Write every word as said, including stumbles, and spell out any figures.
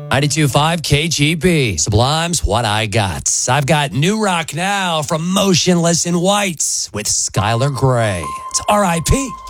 ninety-two point five K G B. Sublime's What I Got. I've got new rock now from Motionless in Whites with Skylar Grey. It's R I P